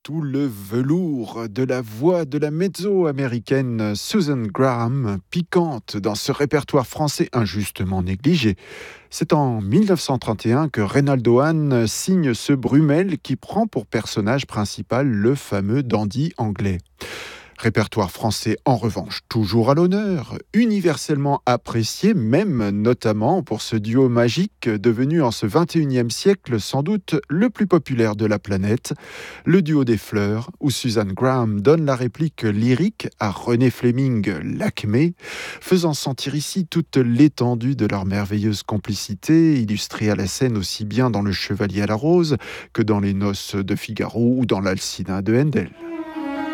tout le velours de la voix de la mezzo-américaine Susan Graham, piquante dans ce répertoire français injustement négligé. C'est en 1931 que Reynaldo Hahn signe ce Brummel qui prend pour personnage principal le fameux dandy anglais. Répertoire français en revanche toujours à l'honneur, universellement apprécié même notamment pour ce duo magique devenu en ce 21e siècle sans doute le plus populaire de la planète, le duo des fleurs où Susan Graham donne la réplique lyrique à René Fleming l'Acmé, faisant sentir ici toute l'étendue de leur merveilleuse complicité illustrée à la scène aussi bien dans Le Chevalier à la Rose que dans Les Noces de Figaro ou dans l'Alcina de Handel.